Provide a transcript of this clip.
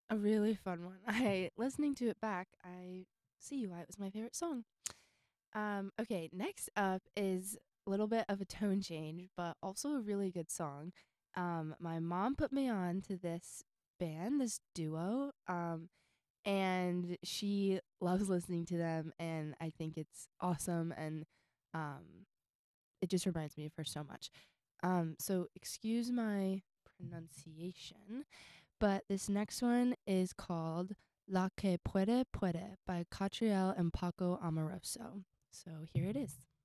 A really fun one. I listening to it back, I see why it was my favorite song. Okay, next up is a little bit of a tone change, but also a really good song. My mom put me on to this band, this duo, and she loves listening to them, and I think it's awesome, and um, it just reminds me of her so much. So excuse my pronunciation, but this next one is called La Que Puede Puede by Catriel and Paco Amoroso. So here it is.